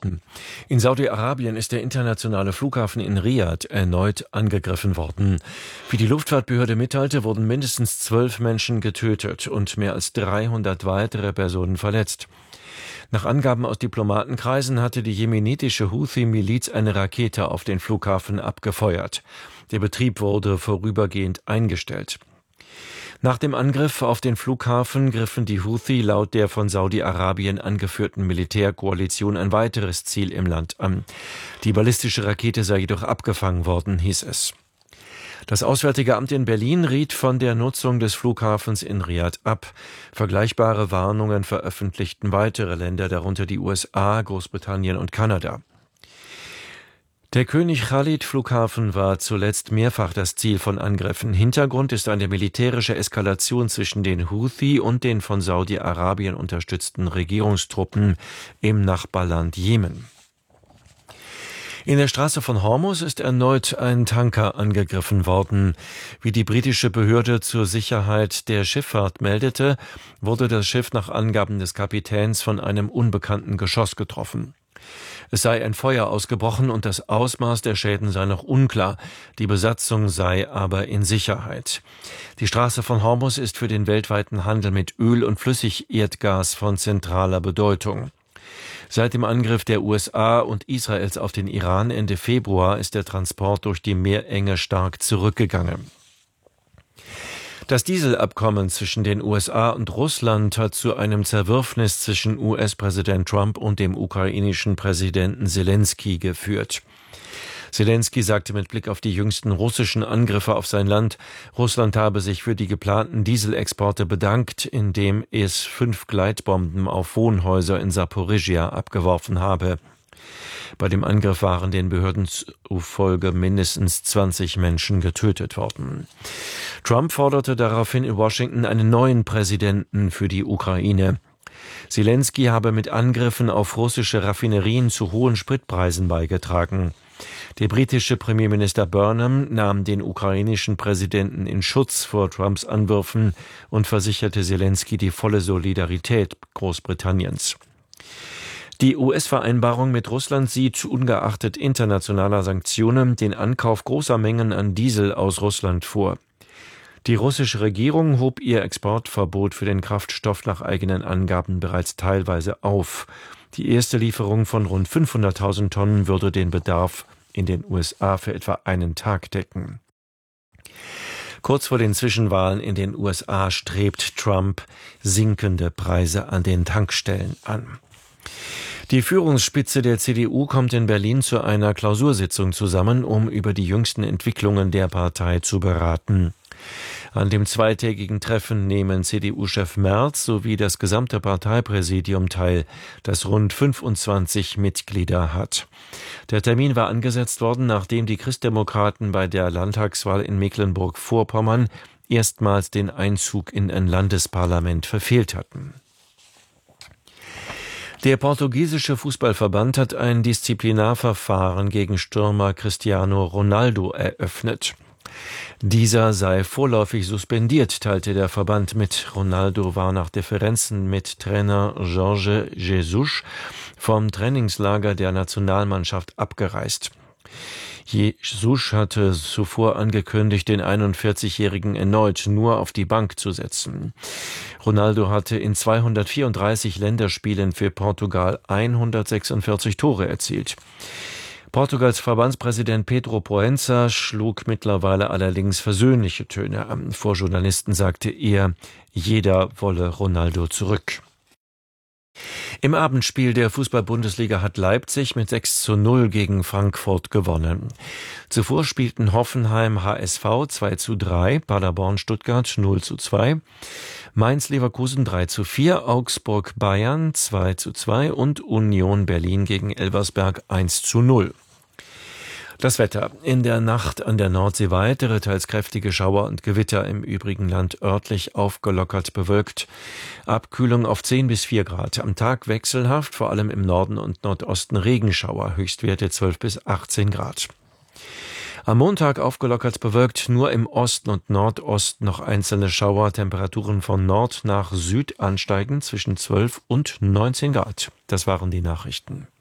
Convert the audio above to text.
Nachrichten. In Saudi-Arabien ist der internationale Flughafen in Riad erneut angegriffen worden. Wie die Luftfahrtbehörde mitteilte, wurden mindestens 12 Menschen getötet und mehr als 300 weitere Personen verletzt. Nach Angaben aus Diplomatenkreisen hatte die jemenitische Houthi-Miliz eine Rakete auf den Flughafen abgefeuert. Der Betrieb wurde vorübergehend eingestellt. Nach dem Angriff auf den Flughafen griffen die Houthi laut der von Saudi-Arabien angeführten Militärkoalition ein weiteres Ziel im Land an. Die ballistische Rakete sei jedoch abgefangen worden, hieß es. Das Auswärtige Amt in Berlin riet von der Nutzung des Flughafens in Riad ab. Vergleichbare Warnungen veröffentlichten weitere Länder, darunter die USA, Großbritannien und Kanada. Der König Khalid-Flughafen war zuletzt mehrfach das Ziel von Angriffen. Hintergrund ist eine militärische Eskalation zwischen den Houthi und den von Saudi-Arabien unterstützten Regierungstruppen im Nachbarland Jemen. In der Straße von Hormuz ist erneut ein Tanker angegriffen worden. Wie die britische Behörde zur Sicherheit der Schifffahrt meldete, wurde das Schiff nach Angaben des Kapitäns von einem unbekannten Geschoss getroffen. Es sei ein Feuer ausgebrochen und das Ausmaß der Schäden sei noch unklar. Die Besatzung sei aber in Sicherheit. Die Straße von Hormuz ist für den weltweiten Handel mit Öl und Flüssigerdgas von zentraler Bedeutung. Seit dem Angriff der USA und Israels auf den Iran Ende Februar ist der Transport durch die Meerenge stark zurückgegangen. Das Dieselabkommen zwischen den USA und Russland hat zu einem Zerwürfnis zwischen US-Präsident Trump und dem ukrainischen Präsidenten Selenskyj geführt. Selenskyj sagte mit Blick auf die jüngsten russischen Angriffe auf sein Land, Russland habe sich für die geplanten Dieselexporte bedankt, indem es 5 Gleitbomben auf Wohnhäuser in Saporischschja abgeworfen habe. Bei dem Angriff waren den Behörden zufolge mindestens 20 Menschen getötet worden. Trump forderte daraufhin in Washington einen neuen Präsidenten für die Ukraine. Selenskyj habe mit Angriffen auf russische Raffinerien zu hohen Spritpreisen beigetragen. Der britische Premierminister Burnham nahm den ukrainischen Präsidenten in Schutz vor Trumps Anwürfen und versicherte Selenskyj die volle Solidarität Großbritanniens. Die US-Vereinbarung mit Russland sieht ungeachtet internationaler Sanktionen den Ankauf großer Mengen an Diesel aus Russland vor. Die russische Regierung hob ihr Exportverbot für den Kraftstoff nach eigenen Angaben bereits teilweise auf. Die erste Lieferung von rund 500.000 Tonnen würde den Bedarf in den USA für etwa einen Tag decken. Kurz vor den Zwischenwahlen in den USA strebt Trump sinkende Preise an den Tankstellen an. Die Führungsspitze der CDU kommt in Berlin zu einer Klausursitzung zusammen, um über die jüngsten Entwicklungen der Partei zu beraten. An dem zweitägigen Treffen nehmen CDU-Chef Merz sowie das gesamte Parteipräsidium teil, das rund 25 Mitglieder hat. Der Termin war angesetzt worden, nachdem die Christdemokraten bei der Landtagswahl in Mecklenburg-Vorpommern erstmals den Einzug in ein Landesparlament verfehlt hatten. Der portugiesische Fußballverband hat ein Disziplinarverfahren gegen Stürmer Cristiano Ronaldo eröffnet. Dieser sei vorläufig suspendiert, teilte der Verband mit. Ronaldo war nach Differenzen mit Trainer Jorge Jesus vom Trainingslager der Nationalmannschaft abgereist. Jesus hatte zuvor angekündigt, den 41-Jährigen erneut nur auf die Bank zu setzen. Ronaldo hatte in 234 Länderspielen für Portugal 146 Tore erzielt. Portugals Verbandspräsident Pedro Proença schlug mittlerweile allerdings versöhnliche Töne an. Vor Journalisten sagte er, jeder wolle Ronaldo zurück. Im Abendspiel der Fußball-Bundesliga hat Leipzig mit 6:0 gegen Frankfurt gewonnen. Zuvor spielten Hoffenheim HSV 2:3, Paderborn Stuttgart 0:2, Mainz Leverkusen 3:4, Augsburg Bayern 2:2 und Union Berlin gegen Elversberg 1:0. Das Wetter. In der Nacht an der Nordsee weitere, teils kräftige Schauer und Gewitter, im übrigen Land örtlich aufgelockert bewölkt. Abkühlung auf 10 bis 4 Grad. Am Tag wechselhaft, vor allem im Norden und Nordosten Regenschauer, Höchstwerte 12 bis 18 Grad. Am Montag aufgelockert bewölkt, nur im Osten und Nordosten noch einzelne Schauer, Temperaturen von Nord nach Süd ansteigend zwischen 12 und 19 Grad. Das waren die Nachrichten.